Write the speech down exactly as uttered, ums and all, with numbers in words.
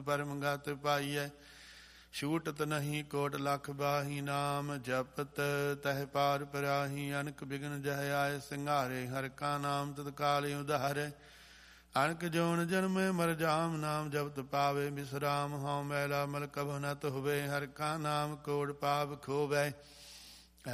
ਪਰਮ ਗਤ ਪਾਈਐ। ਛੂਟਤ ਨਹੀਂ ਕੋਟ ਲਖ ਬਾਹੀ, ਨਾਮ ਜਪਤ ਤਹਿ ਪਾਰ ਪਰਾਹੀ। ਅਨਕ ਬਿਗਨ ਜਹ ਆਏ ਸਿੰਘਾਰੇ, ਹਰਿ ਕਾ ਨਾਮ ਤਤਕਾਲ ਉਧਾਰੇ। ਅਣਕ ਜੋਨ ਜਨਮੇ ਮਰ ਜਾਮ, ਨਾਮ ਜਪਤ ਪਾਵੇ ਬਿਸਰਾਮ। ਹਉ ਮੈਲਾ ਮਲ ਕਭੁ ਨ ਧੋਵੇ, ਹਰਿ ਕਾ ਨਾਮ ਕੋਟ ਪਾਪ ਖੋਵੈ।